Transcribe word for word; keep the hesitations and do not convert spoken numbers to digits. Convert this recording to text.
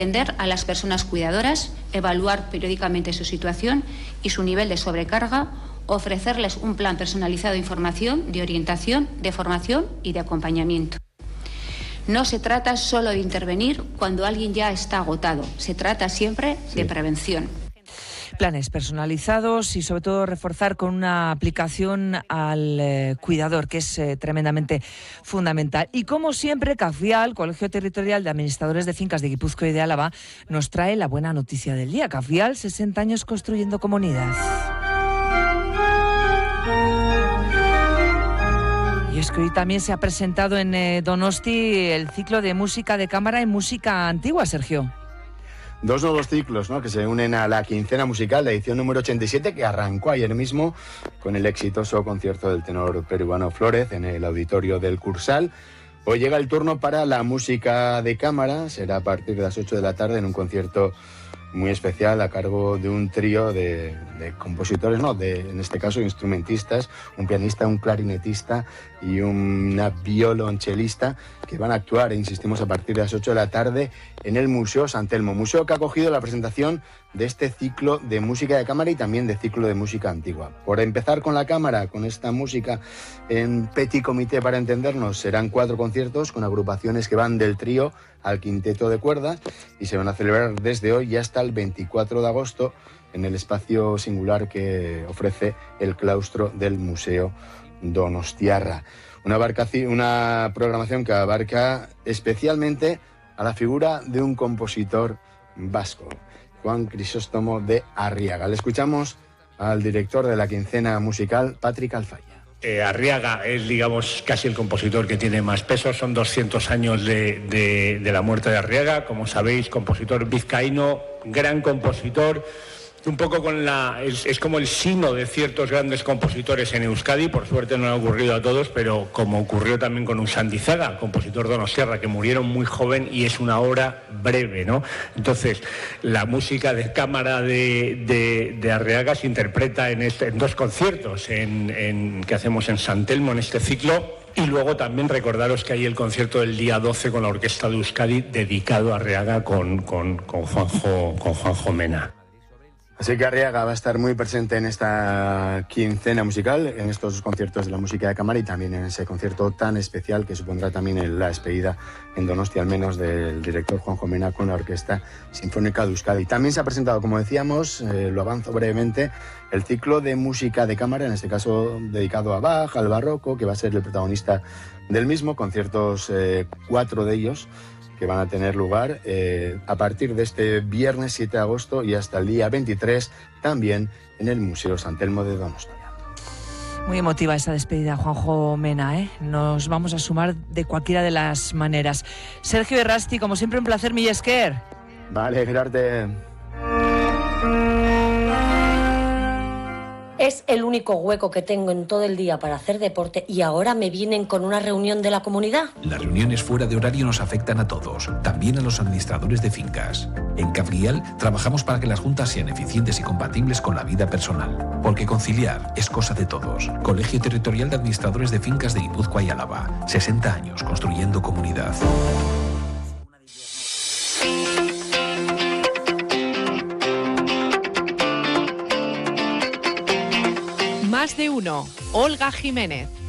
Atender a las personas cuidadoras, evaluar periódicamente su situación y su nivel de sobrecarga, ofrecerles un plan personalizado de información, de orientación, de formación y de acompañamiento. No se trata solo de intervenir cuando alguien ya está agotado, se trata siempre sí. de prevención. Planes personalizados y sobre todo reforzar con una aplicación al eh, cuidador, que es eh, tremendamente fundamental. Y como siempre, CAFIAL, Colegio Territorial de Administradores de Fincas de Guipúzcoa y de Álava, nos trae la buena noticia del día. CAFIAL, sesenta años construyendo comunidad. Y es que hoy también se ha presentado en eh, Donosti el ciclo de música de cámara y música antigua, Sergio. Dos nuevos ciclos, ¿no?, que se unen a la quincena musical, la edición número ochenta y siete, que arrancó ayer mismo con el exitoso concierto del tenor peruano Flórez en el auditorio del Cursal. Hoy llega el turno para la música de cámara, será a partir de las ocho de la tarde en un concierto muy especial a cargo de un trío de, de compositores, no, de, en este caso instrumentistas, un pianista, un clarinetista y una violonchelista, que van a actuar, insistimos, a partir de las ocho de la tarde en el Museo San Telmo. Museo que ha acogido la presentación de este ciclo de música de cámara y también de ciclo de música antigua. Por empezar con la cámara, con esta música en petit comité, para entendernos, serán cuatro conciertos con agrupaciones que van del trío al quinteto de cuerda y se van a celebrar desde hoy y hasta el veinticuatro de agosto en el espacio singular que ofrece el claustro del Museo Donostiarra. Una, una programación que abarca especialmente a la figura de un compositor vasco, Juan Crisóstomo de Arriaga. Le escuchamos al director de la quincena musical, Patrick Alfaya. Eh, Arriaga es, digamos, casi el compositor que tiene más peso. Son doscientos años de, de, de la muerte de Arriaga. Como sabéis, compositor vizcaíno, gran compositor. Un poco con la... Es, es como el sino de ciertos grandes compositores en Euskadi. Por suerte no ha ocurrido a todos, pero como ocurrió también con Usandizaga, compositor donostiarra, que murieron muy joven y es una obra breve, ¿no? Entonces, la música de cámara de, de, de Arriaga se interpreta en, este, en dos conciertos en, en, que hacemos en San Telmo en este ciclo. Y luego también recordaros que hay el concierto del día doce con la Orquesta de Euskadi dedicado a Arriaga con, con, con, Juanjo, con Juanjo Mena. Así que Arriaga va a estar muy presente en esta quincena musical, en estos conciertos de la música de cámara y también en ese concierto tan especial que supondrá también la despedida en Donosti, al menos, del director Juanjo Mena con la Orquesta Sinfónica de Euskadi. También se ha presentado, como decíamos, eh, lo avanzo brevemente, el ciclo de música de cámara, en este caso dedicado a Bach, al barroco, que va a ser el protagonista del mismo, conciertos, eh, cuatro de ellos, que van a tener lugar eh, a partir de este viernes siete de agosto y hasta el día veintitrés, también en el Museo San Telmo de Donostia. Muy emotiva esa despedida, Juanjo Mena, ¿eh? Nos vamos a sumar de cualquiera de las maneras. Sergio Errasti, como siempre, un placer, mi esker. Vale, Gerarte. Es el único hueco que tengo en todo el día para hacer deporte y ahora me vienen con una reunión de la comunidad. Las reuniones fuera de horario nos afectan a todos, también a los administradores de fincas. En CAFIAL trabajamos para que las juntas sean eficientes y compatibles con la vida personal, porque conciliar es cosa de todos. Colegio Territorial de Administradores de Fincas de Guipúzcoa y Álava. sesenta años construyendo comunidad. Más de uno. Olga Jiménez.